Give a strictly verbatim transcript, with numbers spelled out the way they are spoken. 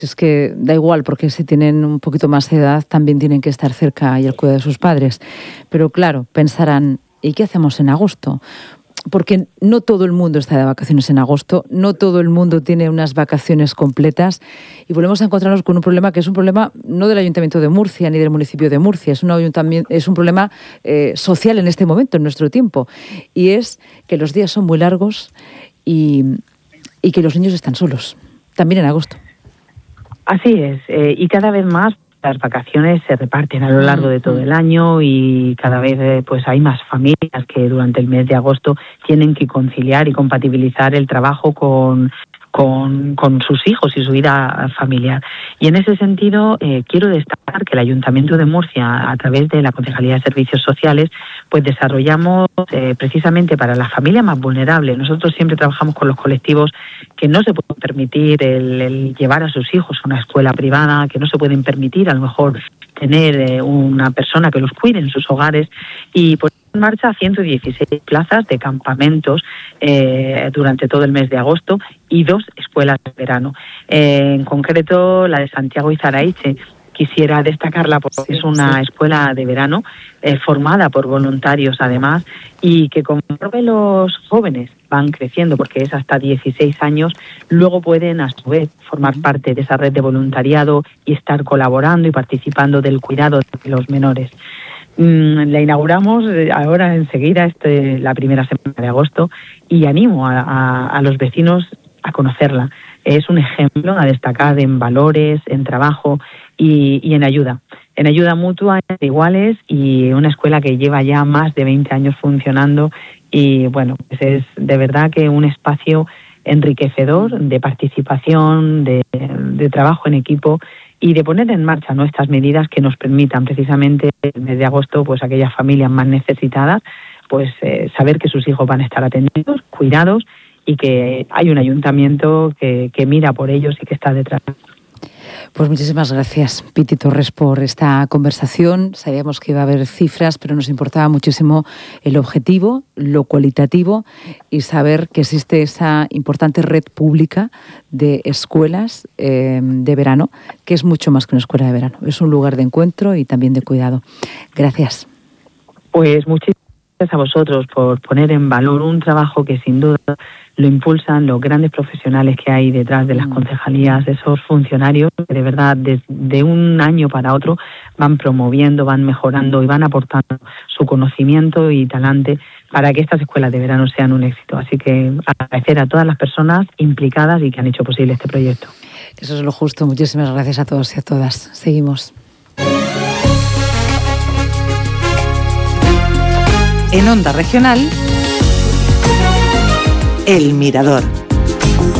Es que da igual, porque si tienen un poquito más de edad también tienen que estar cerca y al cuidado de sus padres. Pero claro, pensarán, ¿y qué hacemos en agosto? Porque no todo el mundo está de vacaciones en agosto, no todo el mundo tiene unas vacaciones completas y volvemos a encontrarnos con un problema que es un problema no del Ayuntamiento de Murcia ni del municipio de Murcia, es un, es un problema eh, social en este momento, en nuestro tiempo, y es que los días son muy largos y, y que los niños están solos, también en agosto. Así es, eh, y cada vez más las vacaciones se reparten a lo largo de todo el año y cada vez eh, pues hay más familias que durante el mes de agosto tienen que conciliar y compatibilizar el trabajo con, con, con sus hijos y su vida familiar. Y en ese sentido eh, quiero destacar que el Ayuntamiento de Murcia, a través de la Concejalía de Servicios Sociales, pues desarrollamos eh, precisamente para la familia más vulnerable. Nosotros siempre trabajamos con los colectivos que no se pueden permitir el, el llevar a sus hijos a una escuela privada, que no se pueden permitir a lo mejor tener eh, una persona que los cuide en sus hogares, y pues en marcha ciento dieciséis plazas de campamentos eh, durante todo el mes de agosto y dos escuelas de verano. Eh, en concreto, la de Santiago Izaraiche, quisiera destacarla porque es una escuela de verano eh, formada por voluntarios además, y que conforme los jóvenes van creciendo, porque es hasta dieciséis años, luego pueden a su vez formar parte de esa red de voluntariado y estar colaborando y participando del cuidado de los menores. Mm, la inauguramos ahora enseguida, este, la primera semana de agosto, y animo a, a, a los vecinos a conocerla. Es un ejemplo a destacar en valores, en trabajo y, y en ayuda. En ayuda mutua, entre iguales, y una escuela que lleva ya más de veinte años funcionando, y bueno, pues es de verdad que un espacio enriquecedor de participación, de, de trabajo en equipo y de poner en marcha, ¿no?, estas medidas que nos permitan precisamente el mes de agosto, pues aquellas familias más necesitadas, pues eh, saber que sus hijos van a estar atendidos, cuidados, y que hay un ayuntamiento que, que mira por ellos y que está detrás. Pues muchísimas gracias, Piti Torres, por esta conversación. Sabíamos que iba a haber cifras, pero nos importaba muchísimo el objetivo, lo cualitativo, y saber que existe esa importante red pública de escuelas eh, de verano, que es mucho más que una escuela de verano. Es un lugar de encuentro y también de cuidado. Gracias. Pues muchísimas gracias a vosotros por poner en valor un trabajo que sin duda lo impulsan los grandes profesionales que hay detrás de las concejalías, esos funcionarios que de verdad desde de un año para otro van promoviendo, van mejorando y van aportando su conocimiento y talante para que estas escuelas de verano sean un éxito. Así que agradecer a todas las personas implicadas y que han hecho posible este proyecto. Eso es lo justo. Muchísimas gracias a todos y a todas. Seguimos. En Onda Regional, El Mirador.